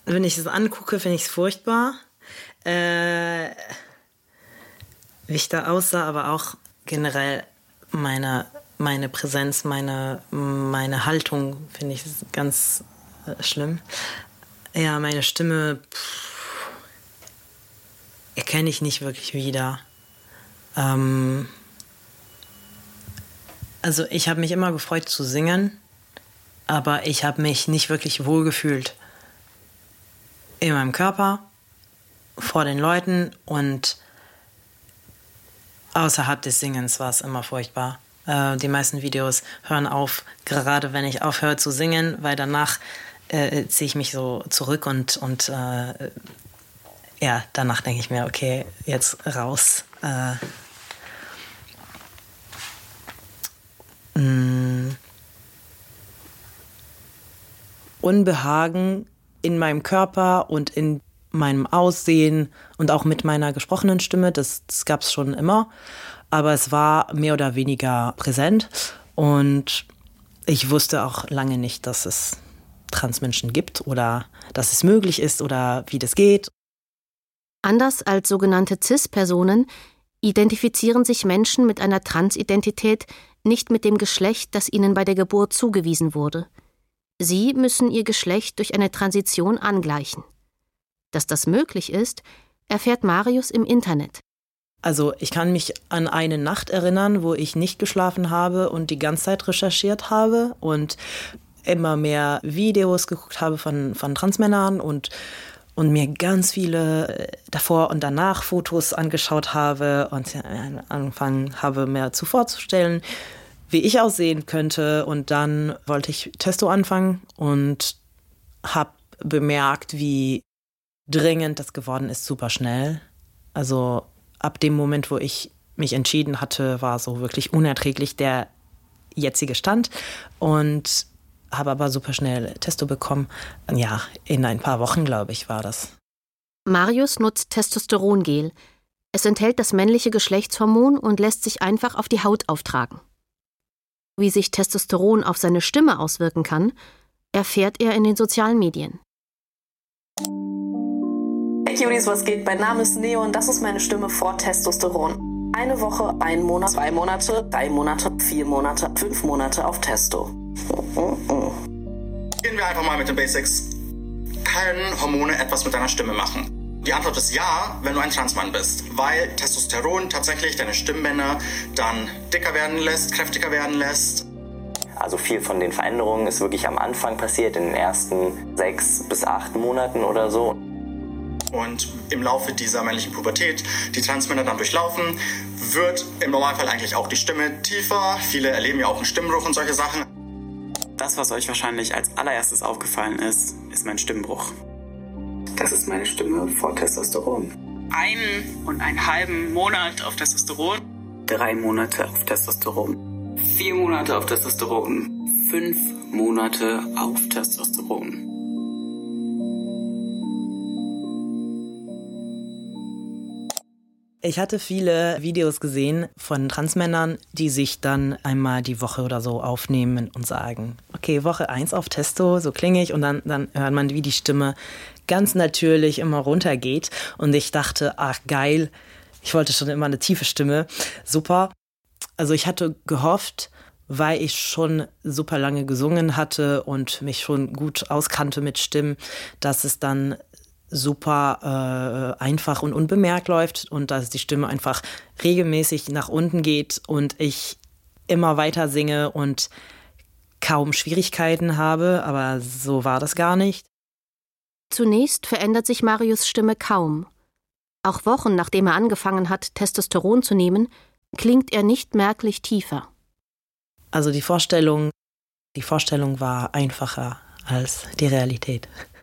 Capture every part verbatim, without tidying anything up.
Wenn ich es angucke, finde ich es furchtbar. Äh, wie ich da aussah, aber auch generell meine, meine Präsenz, meine, meine Haltung finde ich ganz äh, schlimm. Ja, meine Stimme pff, erkenne ich nicht wirklich wieder. Ähm, also ich habe mich immer gefreut zu singen, aber ich habe mich nicht wirklich wohl gefühlt in meinem Körper, vor den Leuten und außerhalb des Singens war es immer furchtbar. Äh, die meisten Videos hören auf, gerade wenn ich aufhöre zu singen, weil danach äh, ziehe ich mich so zurück und, und äh, ja, danach denke ich mir, okay, jetzt raus. Äh, mh, Unbehagen in meinem Körper und in meinem Aussehen und auch mit meiner gesprochenen Stimme, das, das gab es schon immer, aber es war mehr oder weniger präsent und ich wusste auch lange nicht, dass es Transmenschen gibt oder dass es möglich ist oder wie das geht. Anders als sogenannte Cis-Personen identifizieren sich Menschen mit einer Transidentität nicht mit dem Geschlecht, das ihnen bei der Geburt zugewiesen wurde. Sie müssen ihr Geschlecht durch eine Transition angleichen. Dass das möglich ist, erfährt Marius im Internet. Also ich kann mich an eine Nacht erinnern, wo ich nicht geschlafen habe und die ganze Zeit recherchiert habe und immer mehr Videos geguckt habe von, von Transmännern und, und mir ganz viele davor und danach Fotos angeschaut habe und angefangen habe, mir zu vorzustellen, wie ich aussehen könnte. Und dann wollte ich Testo anfangen und habe bemerkt, wie dringend das geworden ist, super schnell. Also ab dem Moment, wo ich mich entschieden hatte, war so wirklich unerträglich der jetzige Stand und habe aber super schnell Testo bekommen. Ja, in ein paar Wochen, glaube ich, war das. Marius nutzt Testosterongel. Es enthält das männliche Geschlechtshormon und lässt sich einfach auf die Haut auftragen. Wie sich Testosteron auf seine Stimme auswirken kann, erfährt er in den sozialen Medien. Hey Cuties, was geht? Mein Name ist Neo und das ist meine Stimme vor Testosteron. Eine Woche, ein Monat, zwei Monate, drei Monate, vier Monate, fünf Monate auf Testo. Gehen wir einfach mal mit den Basics. Können Hormone etwas mit deiner Stimme machen? Die Antwort ist ja, wenn du ein Transmann bist, weil Testosteron tatsächlich deine Stimmbänder dann dicker werden lässt, kräftiger werden lässt. Also viel von den Veränderungen ist wirklich am Anfang passiert, in den ersten sechs bis acht Monaten oder so. Und im Laufe dieser männlichen Pubertät, die Transmänner dann durchlaufen, wird im Normalfall eigentlich auch die Stimme tiefer. Viele erleben ja auch einen Stimmbruch und solche Sachen. Das, was euch wahrscheinlich als allererstes aufgefallen ist, ist mein Stimmbruch. Das ist meine Stimme vor Testosteron. Einen und einen halben Monat auf Testosteron. Drei Monate auf Testosteron. Vier Monate auf Testosteron. Fünf Monate auf Testosteron. Ich hatte viele Videos gesehen von Transmännern, die sich dann einmal die Woche oder so aufnehmen und sagen, okay, Woche eins auf Testo, so klinge ich. Und dann, dann hört man, wie die Stimme ganz natürlich immer runtergeht. Und ich dachte, ach geil, ich wollte schon immer eine tiefe Stimme, super. Also ich hatte gehofft, weil ich schon super lange gesungen hatte und mich schon gut auskannte mit Stimmen, dass es dann super äh, einfach und unbemerkt läuft und dass die Stimme einfach regelmäßig nach unten geht und ich immer weiter singe und kaum Schwierigkeiten habe, aber so war das gar nicht. Zunächst verändert sich Marius' Stimme kaum. Auch Wochen nachdem er angefangen hat, Testosteron zu nehmen, klingt er nicht merklich tiefer. Also die Vorstellung, die Vorstellung war einfacher als die Realität.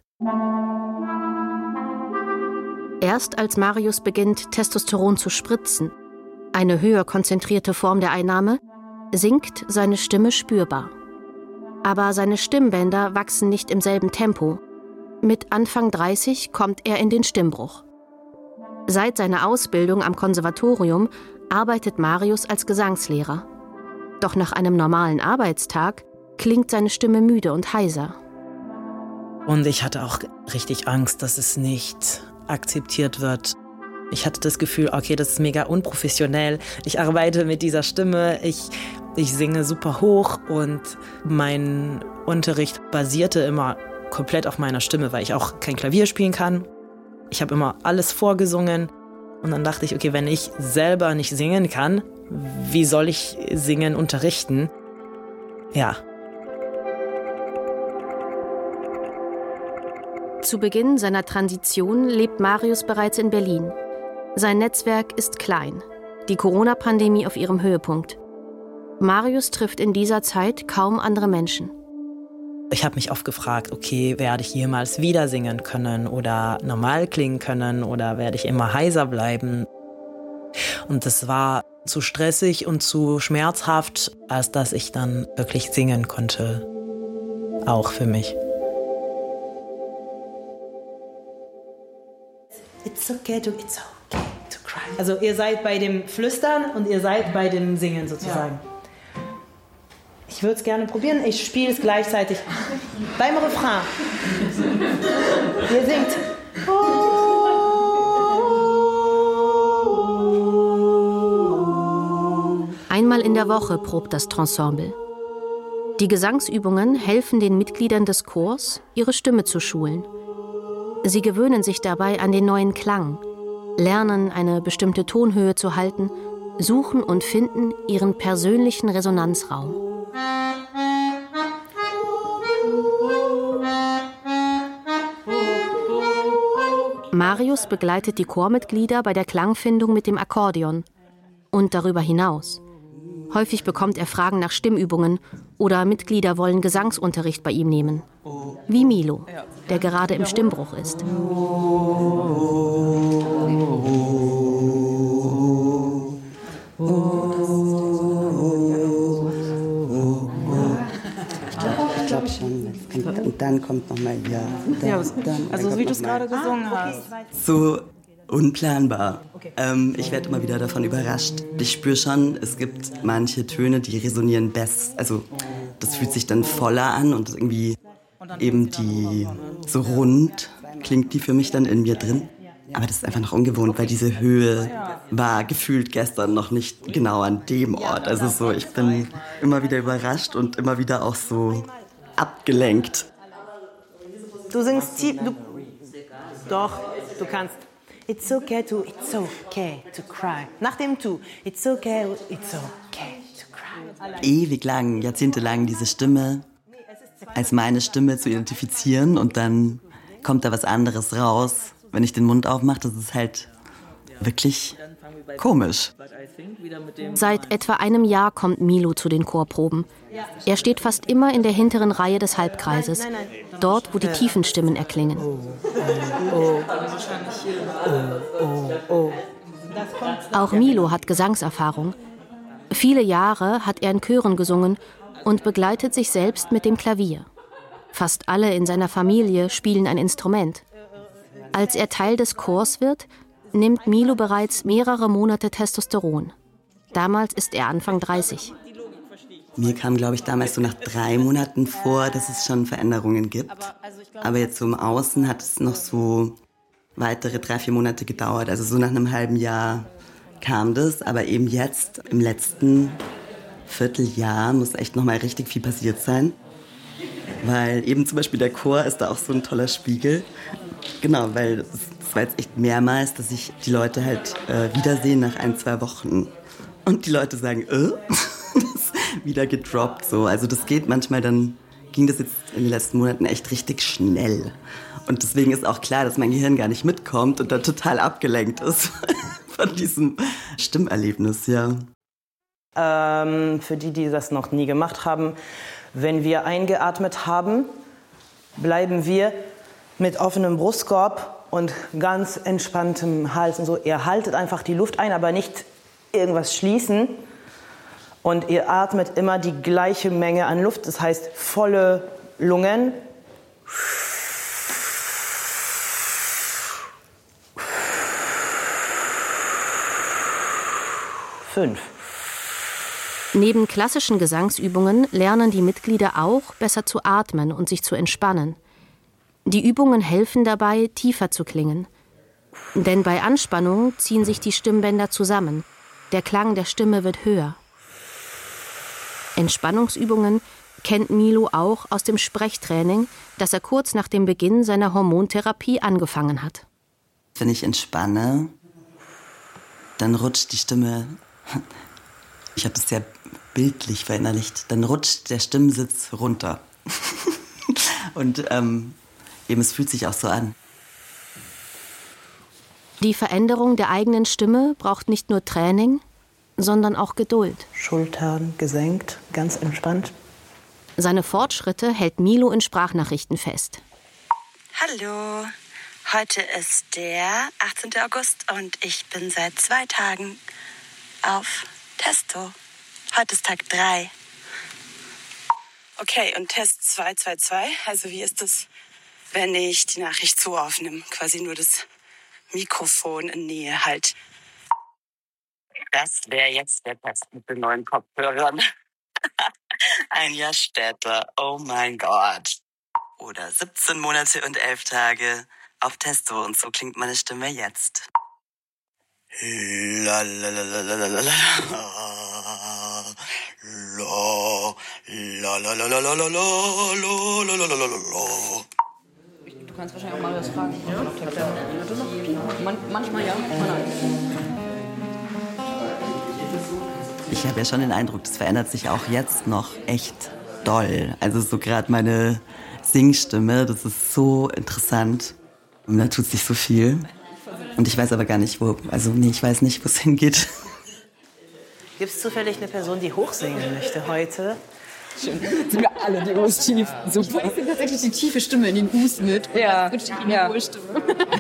Erst als Marius beginnt, Testosteron zu spritzen, eine höher konzentrierte Form der Einnahme, sinkt seine Stimme spürbar. Aber seine Stimmbänder wachsen nicht im selben Tempo. Mit Anfang dreißig kommt er in den Stimmbruch. Seit seiner Ausbildung am Konservatorium arbeitet Marius als Gesangslehrer. Doch nach einem normalen Arbeitstag klingt seine Stimme müde und heiser. Und ich hatte auch richtig Angst, dass es nicht akzeptiert wird. Ich hatte das Gefühl, okay, das ist mega unprofessionell. Ich arbeite mit dieser Stimme, ich, ich singe super hoch und mein Unterricht basierte immer komplett auf meiner Stimme, weil ich auch kein Klavier spielen kann. Ich habe immer alles vorgesungen und dann dachte ich, okay, wenn ich selber nicht singen kann, wie soll ich Singen unterrichten? Ja. Zu Beginn seiner Transition lebt Marius bereits in Berlin. Sein Netzwerk ist klein, die Corona-Pandemie auf ihrem Höhepunkt. Marius trifft in dieser Zeit kaum andere Menschen. Ich habe mich oft gefragt, okay, werde ich jemals wieder singen können oder normal klingen können oder werde ich immer heiser bleiben? Und das war zu stressig und zu schmerzhaft, als dass ich dann wirklich singen konnte. Auch für mich. It's okay to, it's okay to cry. Also ihr seid bei dem Flüstern und ihr seid bei dem Singen sozusagen. Ja. Ich würde es gerne probieren. Ich spiele es gleichzeitig beim Refrain. Ihr singt. Einmal in der Woche probt das Trensemble. Die Gesangsübungen helfen den Mitgliedern des Chors, ihre Stimme zu schulen. Sie gewöhnen sich dabei an den neuen Klang, lernen, eine bestimmte Tonhöhe zu halten, suchen und finden ihren persönlichen Resonanzraum. Marius begleitet die Chormitglieder bei der Klangfindung mit dem Akkordeon und darüber hinaus. Häufig bekommt er Fragen nach Stimmübungen oder Mitglieder wollen Gesangsunterricht bei ihm nehmen. Wie Milo, der gerade im Stimmbruch ist. Ich glaube schon. Und dann kommt nochmal ja. Dann, ja, dann, also dann wie du es gerade gesungen hast. So unplanbar. Ähm, ich werde immer wieder davon überrascht. Ich spüre schon, es gibt manche Töne, die resonieren best. Also das fühlt sich dann voller an und irgendwie eben die so rund klingt die für mich dann in mir drin. Aber das ist einfach noch ungewohnt, weil diese Höhe war gefühlt gestern noch nicht genau an dem Ort. Also so, ich bin immer wieder überrascht und immer wieder auch so abgelenkt. Du singst tief, du, doch, du kannst. It's okay to, it's okay to cry. Nach dem Tu, it's okay, it's okay to cry. Ewig lang, jahrzehntelang diese Stimme als meine Stimme zu identifizieren und dann kommt da was anderes raus. Wenn ich den Mund aufmache, das ist halt wirklich komisch. Seit etwa einem Jahr kommt Milo zu den Chorproben. Er steht fast immer in der hinteren Reihe des Halbkreises, dort, wo die tiefen Stimmen erklingen. Auch Milo hat Gesangserfahrung. Viele Jahre hat er in Chören gesungen und begleitet sich selbst mit dem Klavier. Fast alle in seiner Familie spielen ein Instrument. Als er Teil des Chors wird, nimmt Milo bereits mehrere Monate Testosteron. Damals ist er Anfang dreißig. Mir kam, glaube ich, damals so nach drei Monaten vor, dass es schon Veränderungen gibt. Aber jetzt so im Außen hat es noch so weitere drei, vier Monate gedauert. Also so nach einem halben Jahr kam das. Aber eben jetzt, im letzten Vierteljahr, muss echt noch mal richtig viel passiert sein. Weil eben zum Beispiel der Chor ist da auch so ein toller Spiegel. Genau, weil es war jetzt echt mehrmals, dass ich die Leute halt äh, wiedersehe nach ein, zwei Wochen. Und die Leute sagen, äh, das ist wieder gedroppt so. Also das geht manchmal dann, ging das jetzt in den letzten Monaten echt richtig schnell. Und deswegen ist auch klar, dass mein Gehirn gar nicht mitkommt und dann total abgelenkt ist von diesem Stimmerlebnis, ja. Ähm, für die, die das noch nie gemacht haben, wenn wir eingeatmet haben, bleiben wir mit offenem Brustkorb und ganz entspanntem Hals und so. Ihr haltet einfach die Luft ein, aber nicht irgendwas schließen. Und ihr atmet immer die gleiche Menge an Luft, das heißt volle Lungen. Fünf. Neben klassischen Gesangsübungen lernen die Mitglieder auch, besser zu atmen und sich zu entspannen. Die Übungen helfen dabei, tiefer zu klingen. Denn bei Anspannung ziehen sich die Stimmbänder zusammen. Der Klang der Stimme wird höher. Entspannungsübungen kennt Milo auch aus dem Sprechtraining, das er kurz nach dem Beginn seiner Hormontherapie angefangen hat. Wenn ich entspanne, dann rutscht die Stimme, ich habe das sehr bildlich verinnerlicht, dann rutscht der Stimmsitz runter. Und ähm, eben, es fühlt sich auch so an. Die Veränderung der eigenen Stimme braucht nicht nur Training, sondern auch Geduld. Schultern gesenkt, ganz entspannt. Seine Fortschritte hält Milo in Sprachnachrichten fest. Hallo, heute ist der achtzehnten August und ich bin seit zwei Tagen auf Testo. Heute ist Tag drei. Okay, und Test zwei zwei zwei, also wie ist es, wenn ich die Nachricht so aufnehme? Quasi nur das Mikrofon in Nähe halt. Das wäre jetzt der Test mit den neuen Kopfhörern. Ein Jahr später, oh mein Gott. Oder siebzehn Monate und elf Tage auf Testo und so klingt meine Stimme jetzt. La la la la la la la la la la la la la la la la la la. Du kannst wahrscheinlich auch mal was fragen. Ja. Man, manchmal ja, manchmal nein. Ich habe ja schon den Eindruck, das verändert sich auch jetzt noch echt doll. Also so gerade meine Singstimme, das ist so interessant. Und da tut sich so viel. Und ich weiß aber gar nicht, wo, also nee, ich weiß nicht, wo es hingeht. Gibt es zufällig eine Person, die hochsingen möchte heute? Schön. Sind wir alle die U's tief. Super. Ich bringe tatsächlich die tiefe Stimme in den U's mit. Ja. Ich die ja. Hohe Stimme.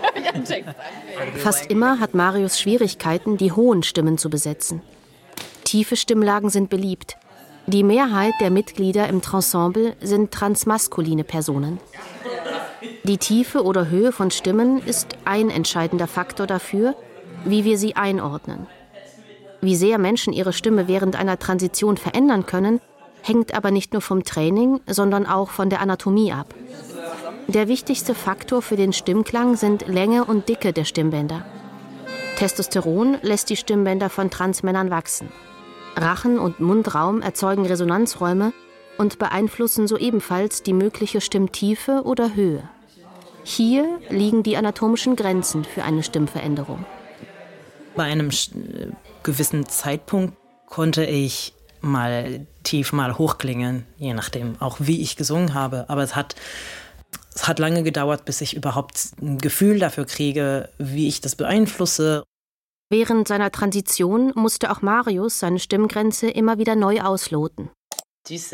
Fast immer hat Marius Schwierigkeiten, die hohen Stimmen zu besetzen. Tiefe Stimmlagen sind beliebt. Die Mehrheit der Mitglieder im Ensemble sind transmaskuline Personen. Die Tiefe oder Höhe von Stimmen ist ein entscheidender Faktor dafür, wie wir sie einordnen. Wie sehr Menschen ihre Stimme während einer Transition verändern können, hängt aber nicht nur vom Training, sondern auch von der Anatomie ab. Der wichtigste Faktor für den Stimmklang sind Länge und Dicke der Stimmbänder. Testosteron lässt die Stimmbänder von Transmännern wachsen. Rachen- und Mundraum erzeugen Resonanzräume und beeinflussen so ebenfalls die mögliche Stimmtiefe oder Höhe. Hier liegen die anatomischen Grenzen für eine Stimmveränderung. Bei einem gewissen Zeitpunkt konnte ich mal tief, mal hoch klingen, je nachdem auch wie ich gesungen habe. Aber es hat, es hat lange gedauert, bis ich überhaupt ein Gefühl dafür kriege, wie ich das beeinflusse. Während seiner Transition musste auch Marius seine Stimmgrenze immer wieder neu ausloten. Tu sais,